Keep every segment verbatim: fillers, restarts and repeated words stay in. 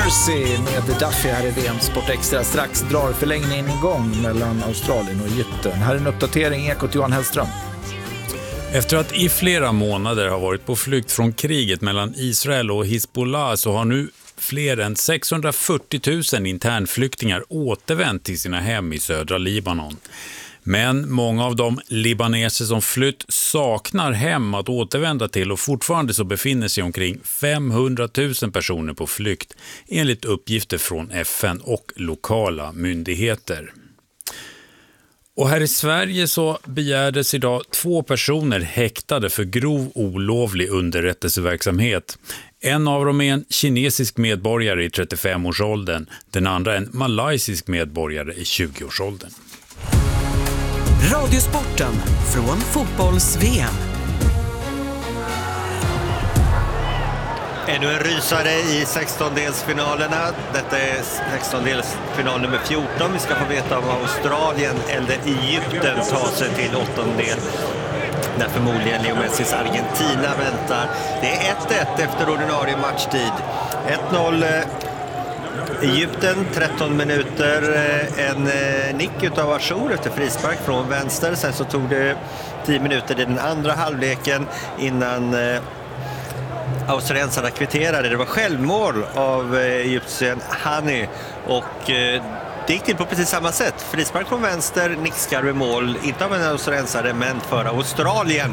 Mercy med Duffy här i V M Sport Extra. Strax drar förlängningen igång mellan Australien och Egypten. Här är en uppdatering, Ekot Johan Hellström. Efter att i flera månader ha varit på flykt från kriget mellan Israel och Hezbollah så har nu fler än sexhundrafyrtio tusen internflyktingar återvänt till sina hem i södra Libanon. Men många av de libaneser som flytt saknar hem att återvända till och fortfarande så befinner sig omkring femhundratusen personer på flykt enligt uppgifter från F N och lokala myndigheter. Och här i Sverige så begärdes idag två personer häktade för grov olovlig underrättelseverksamhet. En av dem är en kinesisk medborgare i trettiofem-årsåldern, den andra en malaysisk medborgare i tjugo-årsåldern. Radiosporten från fotbolls-V M. Ännu en rysare i sextondelsfinalerna. Detta är sextondelsfinal nummer fjorton. Vi ska få veta om Australien eller Egypten tar sig till åttondel. Där förmodligen Leo Messis Argentina väntar. Det är ett ett efter ordinarie matchtid. ett noll Egypten, tretton minuter. En nick utav Achour efter frispark från vänster. Sen så tog det tio minuter i den andra halvleken innan australiensarna kvitterade. Det var självmål av egyptien Hani och det gick till på precis samma sätt. Frispark från vänster, nickskarv i mål. Inte av en australiensare men för Australien.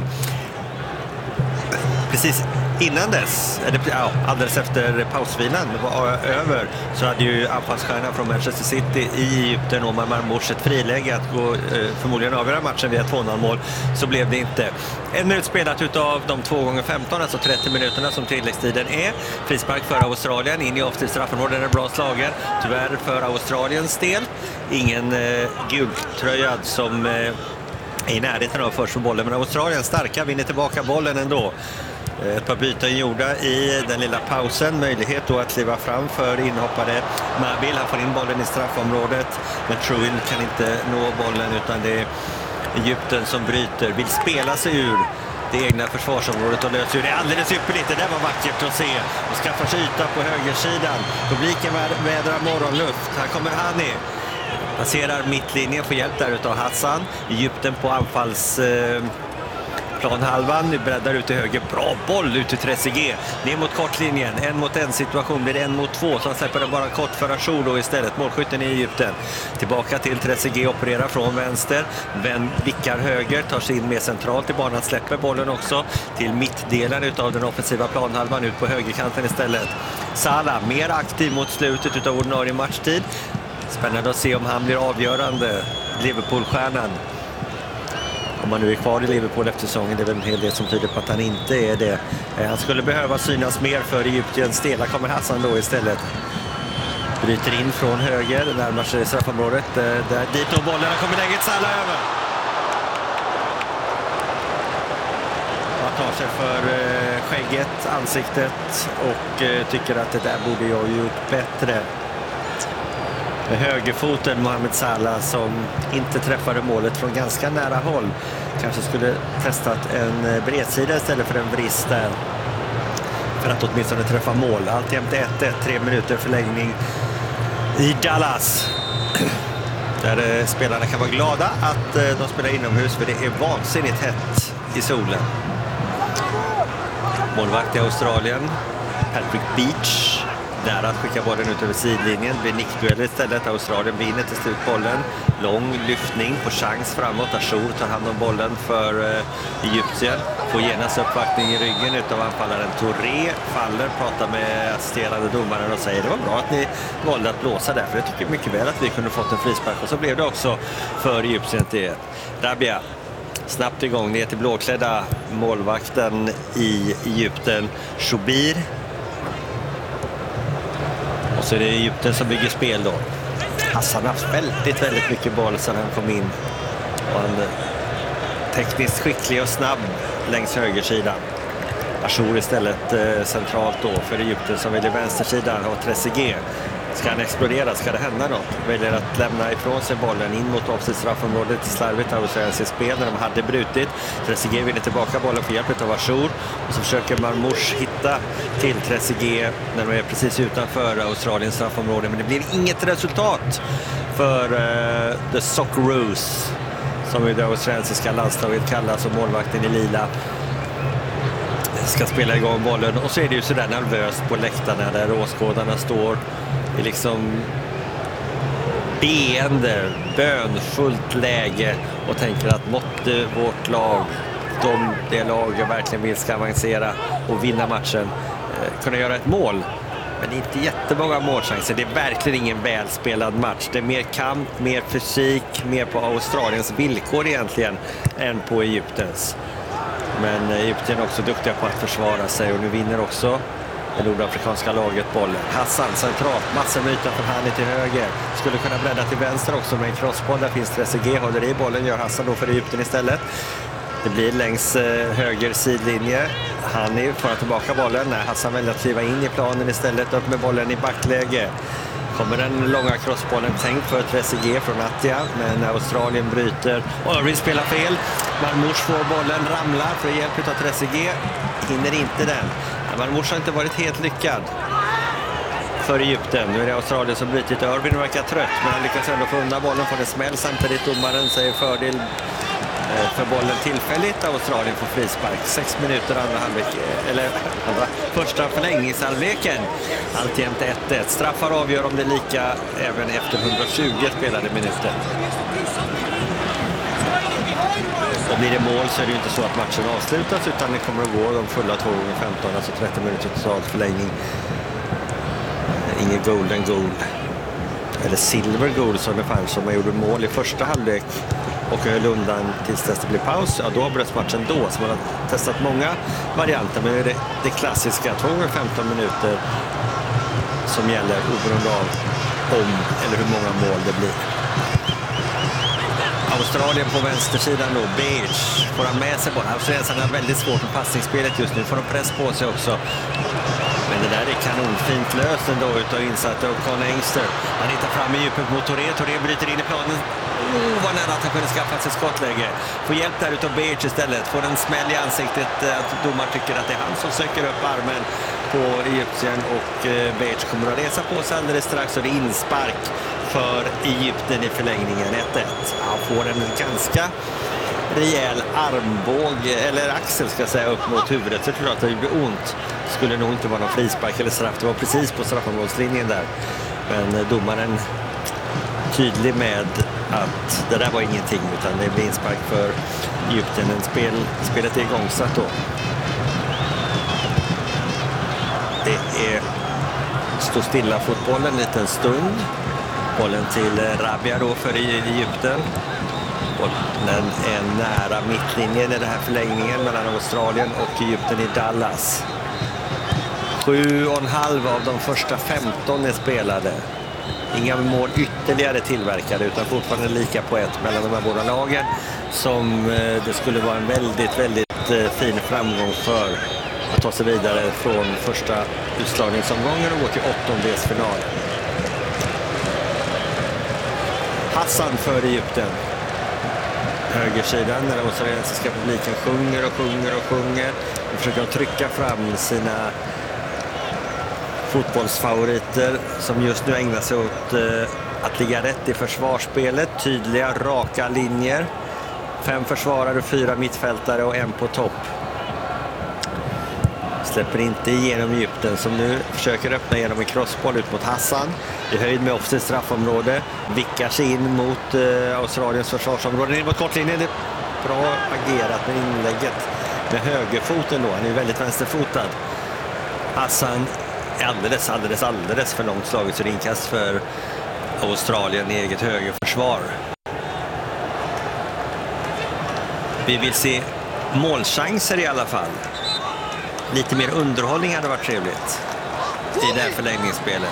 Precis innan dess, eller ja, alldeles efter pausvilan var över, så hade ju anfallsstjärnan från Manchester City i Egypten, Omar Marmoush, ett friläge att gå, eh, förmodligen avgöra matchen via två noll mål. Så blev det inte. En minut spelat utav de två gånger femton, alltså trettio minuterna som tilläggstiden är. Frispark för Australien, in i offensivt straffområde, är bra slagen. Tyvärr för Australiens del. Ingen eh, gultröjad som eh, är i närheten av först för bollen, men Australien starka, vinner tillbaka bollen ändå. Ett par byten gjorda i den lilla pausen. Möjlighet då att kliva fram för inhoppade Mabil. Han får in bollen i straffområdet, men Truin kan inte nå bollen, utan det är Egypten som bryter. Vill spela sig ur det egna försvarsområdet och löser det alldeles ypperligt. Det där var vackert att se. Och skaffar sig yta på högersidan. Publiken vädrar morgonluft. Här kommer Hani. Passerar mittlinjen, får hjälp där utav Hassan. Egypten på anfalls... Eh, planhalvan, nu breddar ut till höger, bra boll ut till Trezeguet, ner mot kortlinjen, en mot en situation, blir det en mot två, så han släpper det bara kort för Achour då istället, målskytten i Egypten. Tillbaka till Trezeguet, opererar från vänster, vän vickar höger, tar sig in mer centralt i banan, släpper bollen också till mittdelen utav den offensiva planhalvan, ut på högerkanten istället. Salah, mer aktiv mot slutet utav ordinarie matchtid. Spännande att se om han blir avgörande, Liverpool-stjärnan. Om man nu är kvar i Liverpool efter säsongen, det är väl en hel del som tyder på att han inte är det. Han skulle behöva synas mer för Egyptiens del. Här kommer Hassan då istället. Bryter in från höger, närmar sig straffområdet. Där, dit och bollen, kommer läget Salah över. Han tar sig för skägget, ansiktet och tycker att det där borde jag ju gjort bättre. Med högerfoten Mohamed Salah som inte träffade målet från ganska nära håll. Kanske skulle testat en bredsida istället för en vrist där. För att åtminstone träffa mål. Alltjämt ett ett, tre minuter förlängning i Dallas. Där spelarna kan vara glada att de spelar inomhus, för det är vansinnigt hett i solen. Målvakt i Australien, Patrick Beach. Där att skicka bollen ut över sidlinjen. Blir nickduell istället. Australien vinner till slut bollen. Lång lyftning på chans framåt. Achour tar hand om bollen för eh, Egyptien. Får genast uppvaktning i ryggen utav anfallaren Touré. Faller, pratar med assisterande domaren och säger det var bra att ni valde att blåsa där. För jag tycker mycket väl att vi kunde fått en frispark. Och så blev det också för Egyptien till Rabia. Snabbt igång ner till blåklädda målvakten i Egypten, Choubir. Och så är det Egypten som bygger spel då. Hassan har haft väldigt, väldigt mycket boll sedan han kom in. Och han är tekniskt skicklig och snabb längs högersidan. Achour istället eh, centralt då för Egypten som väljer vänstersidan. Och Trezeguet Ska han explodera? Ska det hända något? Väljer att lämna ifrån sig bollen in mot offside straffområdet till slarvigt australiensiskt spel när de hade brutit. Trezeguet vinner tillbaka bollen för hjälp av Achour. Och så försöker Marmouche hitta till Trezeguet när de är precis utanför Australiens straffområde. Men det blir inget resultat för uh, The Socceroos, som ju det australiensiska landslaget kallas, och målvakten i lila ska spela igång bollen. Och så är det ju sådär nervöst på läktarna där åskådarna står i liksom beende, bönfullt läge och tänker att måtte vårt lag, de, det lag jag verkligen vill ska avancera och vinna matchen, eh, kunna göra ett mål. Men det är inte jättemånga målchanser. Det är verkligen ingen välspelad match. Det är mer kamp, mer fysik, mer på Australiens villkor egentligen än på Egyptens. Men Egypten är också duktiga på att försvara sig, och nu vinner också det nordafrikanska laget bollen. Hassan centralt, massor med ytan för Hani till höger. Skulle kunna bredda till vänster också med en crossboll. Där finns Trezeguet, håller i bollen, gör Hassan då för Egypten istället. Det blir längs eh, höger sidlinje. Hani får tillbaka bollen när Hassan väljer att kliva in i planen istället. Upp med bollen i backläge. Kommer den långa crossbollen tänkt för Trezeguet från Attia, men Australien bryter. Och Irving spelar fel. Marmouche får bollen, ramlar för hjälp av Trezeguet. Hinner inte den. Marmouche har inte varit helt lyckad för Egypten. Nu är det Australien som bryter. Irving verkar trött, men han lyckas ändå få undan bollen från en smäll. Samtidigt domaren säger fördel för bollen tillfälligt. Australien får frispark. Sex minuter andra halvlek, eller andra, första förlängningshalvleken. Alltjämt ett ett. Straffar avgör om det är lika även efter hundratjugo spelade minuter. Och blir det mål så är det ju inte så att matchen avslutas, utan det kommer att gå de fulla två gånger femton, alltså trettio minuter totalt förlängning. Ingen golden goal. Eller silver goal som det fanns, som man gjorde mål i första halvlek och höll undan tills det blir paus. Ja, då bröts matchen då, så man har testat många varianter, men det är det, det klassiska två gånger femton minuter som gäller oberoende av om eller hur många mål det blir. Australien på vänstersidan då, Beige får han med sig bollen. Australien har väldigt svårt med passningsspelet just nu, får de press på sig också. Men det där är kanonfint löst ändå utav insatta och Conor Engster. Han hittar fram i djupet mot Touré. Touré bryter in i planen. Oh, vad nära att han kunde skaffa sig skottläge. Får hjälp där utav Beige istället. Får en smäll i ansiktet att domaren tycker att det är han som söker upp armen på Egypten, och Beige kommer att resa på sig alldeles strax, och det är inspark för Egypten i förlängningen. ett ett. Han får en ganska rejäl armbåg, eller axel ska jag säga, upp mot huvudet. Så jag tror att det blir ont. Skulle nog inte vara någon frispark eller straff. Det var precis på straffområdeslinjen där. Men domaren tydlig med att det där var ingenting, utan det blir inspark för Egypten. En spel, spelet är igångsatt då. Det är stå stilla fotbollen en liten stund. Bollen till Rabia då för Egypten. Bollen är nära mittlinjen i den här förlängningen mellan Australien och Egypten i Dallas. Sju och en halv av de första femton är spelade. Inga mål ytterligare tillverkade, utan fortfarande lika på ett mellan de här båda lagen, som det skulle vara en väldigt, väldigt fin framgång för att ta sig vidare från första utslagningsomgången och gå till åttondelsfinal. Hassan för Egypten. Högersidan där den australiensiska publiken sjunger och sjunger och sjunger. De försöker trycka fram sina fotbollsfavoriter som just nu ägnar sig åt eh, att ligga rätt i försvarsspelet. Tydliga, raka linjer. Fem försvarare, fyra mittfältare och en på topp. Släpper inte igenom Egypten, som nu försöker öppna genom en crossboll ut mot Hassan. I höjd med offside straffområde. Vickar sig in mot eh, Australiens försvarsområde. In mot kortlinjen. Det är bra agerat med inlägget med högerfoten då. Han är väldigt vänsterfotad. Hassan är alldeles, alldeles, alldeles för långt slaget, så det är inkast för Australien i eget högerförsvar. Vi vill se målchanser i alla fall. Lite mer underhållning hade varit trevligt i det här förlängningsspelet.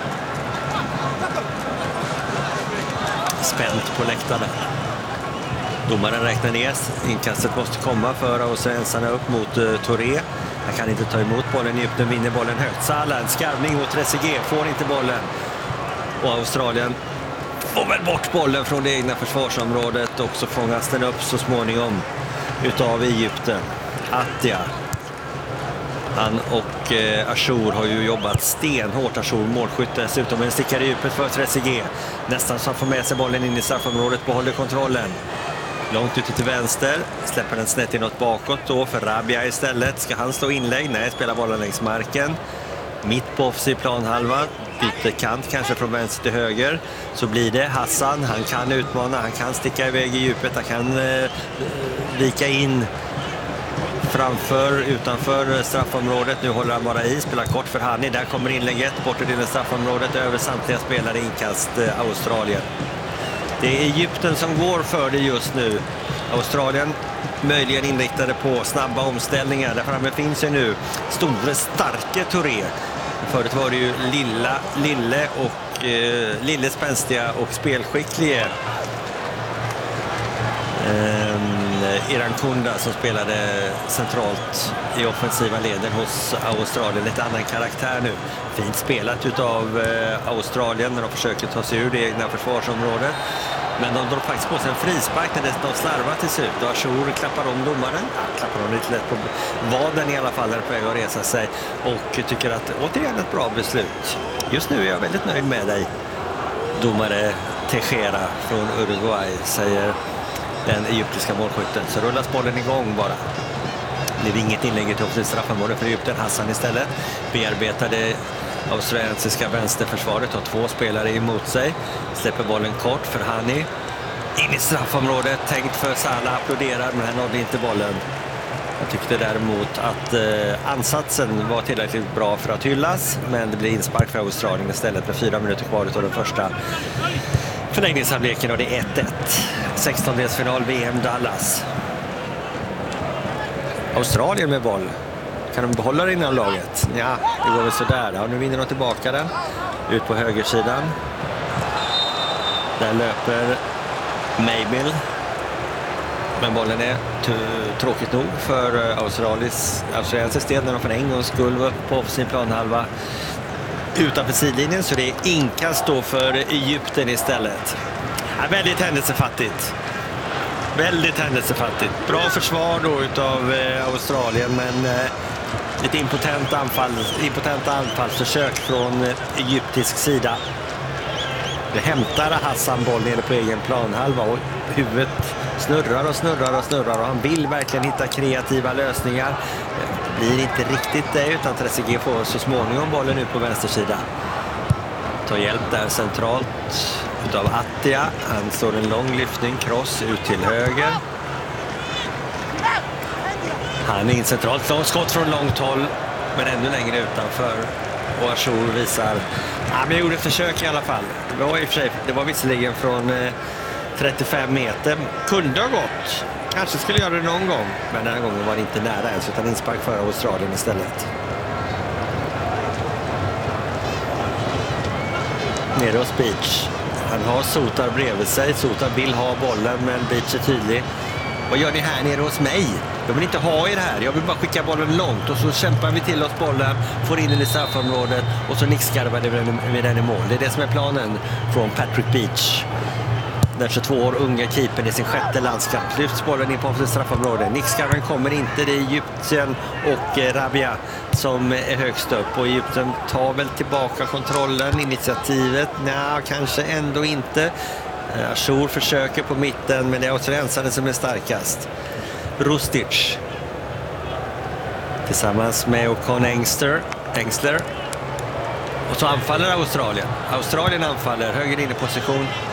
Spänt på läktarna. Domaren räknar ner. Inkastet måste komma för australiensarna upp mot uh, Touré. Han kan inte ta emot bollen. Egypten vinner bollen högt. Salah, en skarvning mot Trezeguet. Får inte bollen. Och Australien får väl bort bollen från det egna försvarsområdet och så fångas den upp så småningom utav Egypten. Attia. Han och eh, Achour har ju jobbat stenhårt. Achour målskytte dessutom, men stickar i djupet för Trezeguet. Nästan så han får med sig bollen in i straffområdet, behåller kontrollen. Långt ute till vänster, släpper den snett inåt bakåt då för Rabia istället. Ska han slå inlägg? Nej, spelar bollen längs marken. Mitt på offensiv planhalva, byter kant kanske från vänster till höger. Så blir det Hassan, han kan utmana, han kan sticka iväg i djupet, han kan eh, vika in framför, utanför straffområdet. Nu håller han bara i, spelar kort för Hani. Där kommer inlägget, bort till straffområdet, över samtliga spelare, inkast eh, Australien. Det är Egypten som går för det just nu. Australien möjligen inriktade på snabba omställningar. Där framme finns ju nu store, starke Touré. Förut var det ju lilla, lille och eh, lille spänstiga och spelskicklige eh, Irankunda som spelade centralt i offensiva leden hos Australien. Lite annan karaktär nu. Fint spelat utav eh, Australien när de försöker ta sig ur det egna försvarsområdet. Men de drar faktiskt på sig en frispark när de slarvar till slut. Och Achour klappar om domaren. Ja, klappar om lite lätt på vaden i alla fall när det är på väg att resa sig. Och tycker att återigen ett bra beslut. Just nu är jag väldigt nöjd med dig, domare Tejera från Uruguay, säger den egyptiska målskytten. Så rullas bollen igång bara. Det är inget inlägg till offensivt straffområde för Egypten. Hassan istället bearbetade australiensiska vänsterförsvaret, har två spelare emot sig. Släpper bollen kort för Hani. In i straffområdet, tänkt för Salah, applåderar, men han nådde inte bollen. Jag tyckte däremot att eh, ansatsen var tillräckligt bra för att hyllas, men det blir inspark för Australien istället med fyra minuter kvar av den första förlängningshalvleken och det är ett ett. sextondelsfinal V M Dallas. Australien med boll. Kan de behålla det innan laget? Ja, det går väl sådär. Ja, nu vinner de tillbaka den. Ut på högersidan. Där löper Maybill. Men bollen är tråkigt nog för Australis, australiensisk del när de för en gångs skull var upp på offensiv planhalva utanför sidlinjen. Så det är inkast då för Egypten istället. Ja, väldigt händelsefattigt. Väldigt händelsefattigt. Bra försvar då utav eh, Australien, men eh, ett impotent anfall, impotenta anfallsförsök från eh, egyptisk sida. Det hämtar Hassan boll nere på egen planhalva och huvudet snurrar och snurrar och snurrar och han vill verkligen hitta kreativa lösningar. Det blir inte riktigt det, utan Trezeguet får så småningom bollen ut på vänstersida. Tar hjälp där centralt utav Attia. Han slår en lång lyftning, cross ut till höger. Han är in centralt, långt skott från långt håll, men ännu längre utanför. Och Achour visar, ja, men jag gjorde ett försök i alla fall. Det var i och för sig, det var visserligen från eh, trettiofem meter. Kunde ha gått. Kanske skulle göra det någon gång, men den här gången var det inte nära ens, utan inspark för Australien istället. Nere hos Beach. Han har Sotar bredvid sig. Sotar vill ha bollen, men Beach är tydlig. Vad gör ni här nere hos mig? Jag vill inte ha er här. Jag vill bara skicka bollen långt. Och så kämpar vi till oss bollen. Får in den i straffområdet. Och så nickskarvar vi den i mål. Det är det som är planen från Patrick Beach. Den tjugotvå år unga keepern i sin sjätte landskamp. Lyfts bollen in på offensivt straffområde. Nickskarven kommer inte. Det är Egypten och eh, Rabia som är högst upp. Och Egypten tar väl tillbaka kontrollen, initiativet. Nej, kanske ändå inte. Eh, Achour försöker på mitten, men det är australiensaren som är starkast. Rustic. Tillsammans med Ocon Engster. Engsler. Och så anfaller Australien. Australien anfaller. Höger inne position.